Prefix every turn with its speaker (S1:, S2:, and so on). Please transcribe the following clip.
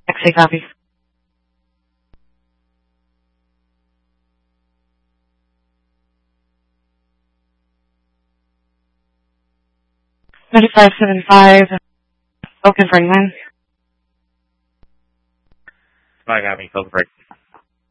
S1: XA copy. $95.75. Open for 9.
S2: I got me. Feel the break.